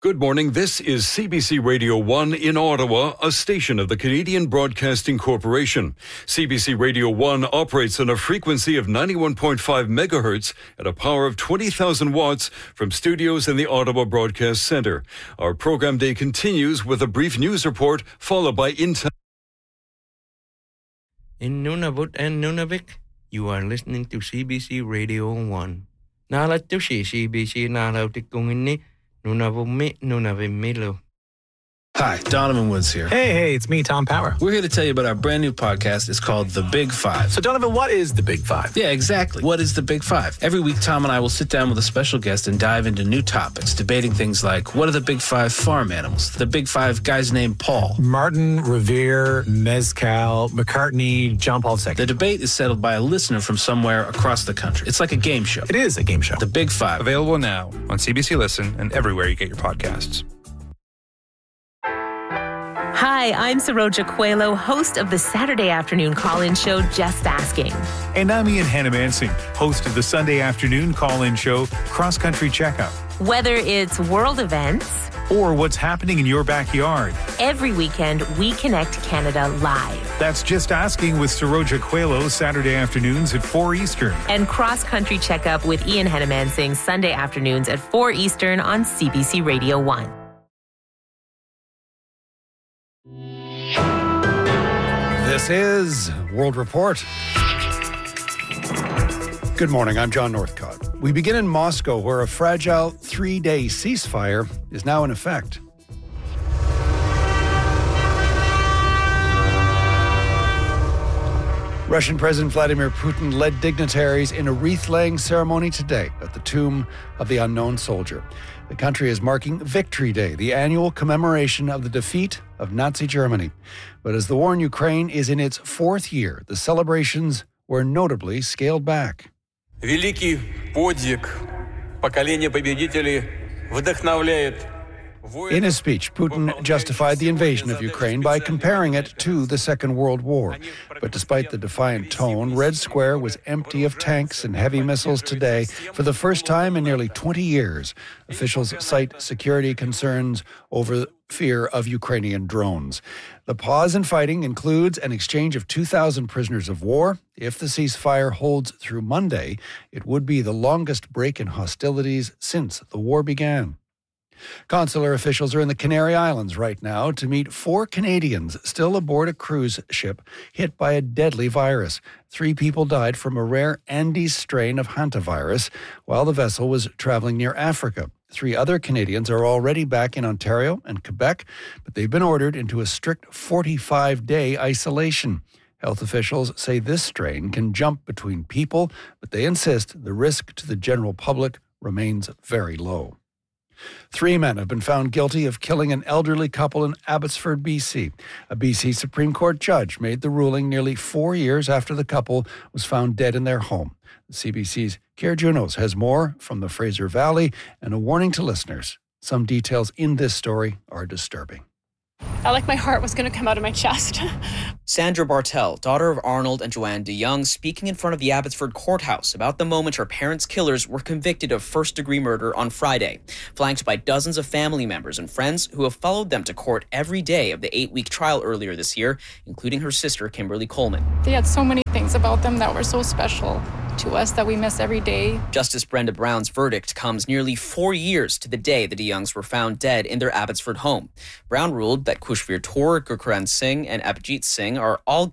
Good morning. This is CBC Radio 1 in Ottawa, a station of the Canadian Broadcasting Corporation. CBC Radio 1 operates on a frequency of 91.5 megahertz at a power of 20,000 watts from studios in the Ottawa Broadcast Centre. Our program day continues with a brief news report followed by In Nunavut and Nunavik, you are listening to CBC Radio 1. Nalat to CBC Nalautikungini. Hi, Donovan Woods here. Hey, it's me, Tom Power. We're here to tell you about our brand new podcast. It's called The Big Five. So, Donovan, what is The Big Five? Yeah, exactly. What is The Big Five? Every week, Tom and I will sit down with a special guest and dive into new topics, debating things like, what are the Big Five farm animals? The Big Five guys named Paul. Martin, Revere, Mezcal, McCartney, John Paul II. The debate is settled by a listener from somewhere across the country. It's like a game show. It is a game show. The Big Five. Available now on CBC Listen and everywhere you get your podcasts. Hi, I'm Saroja Coelho, host of the Saturday afternoon call-in show, Just Asking. And I'm Ian Hannah-Mansing, host of the Sunday afternoon call-in show, Cross Country Checkup. Whether it's world events or what's happening in your backyard, every weekend we connect Canada live. That's Just Asking with Saroja Coelho, Saturday afternoons at 4 Eastern. And Cross Country Checkup with Ian Hannah-Mansing, Sunday afternoons at 4 Eastern on CBC Radio 1. This is World Report. Good morning, I'm John Northcott. We begin in Moscow, where a fragile 3-day ceasefire is now in effect. Russian President Vladimir Putin led dignitaries in a wreath-laying ceremony today at the tomb of the unknown soldier. The country is marking Victory Day, the annual commemoration of the defeat of Nazi Germany. But as the war in Ukraine is in its 4th year, the celebrations were notably scaled back. Великий подвиг поколения победителей вдохновляет. In his speech, Putin justified the invasion of Ukraine by comparing it to the Second World War. But despite the defiant tone, Red Square was empty of tanks and heavy missiles today for the first time in nearly 20 years. Officials cite security concerns over fear of Ukrainian drones. The pause in fighting includes an exchange of 2,000 prisoners of war. If the ceasefire holds through Monday, it would be the longest break in hostilities since the war began. Consular officials are in the Canary Islands right now to meet 4 Canadians still aboard a cruise ship hit by a deadly virus. 3 people died from a rare Andes strain of hantavirus while the vessel was traveling near Africa. 3 other Canadians are already back in Ontario and Quebec, but they've been ordered into a strict 45-day isolation. Health officials say this strain can jump between people, but they insist the risk to the general public remains very low. 3 men have been found guilty of killing an elderly couple in Abbotsford, BC. A BC Supreme Court judge made the ruling nearly 4 years after the couple was found dead in their home. The CBC's Kier Junos has more from the Fraser Valley and a warning to listeners. Some details in this story are disturbing. I felt like my heart was going to come out of my chest. Sandra Bartel, daughter of Arnold and Joanne DeYoung, speaking in front of the Abbotsford courthouse about the moment her parents' killers were convicted of first-degree murder on Friday, flanked by dozens of family members and friends who have followed them to court every day of the 8-week trial earlier this year, including her sister, Kimberly Coleman. They had so many things about them that were so special to us that we miss every day. Justice Brenda Brown's verdict comes nearly 4 years to the day the DeYoungs were found dead in their Abbotsford home. Brown ruled that Kushveer Kaur, Gurcharan Singh, and Abhijit Singh are all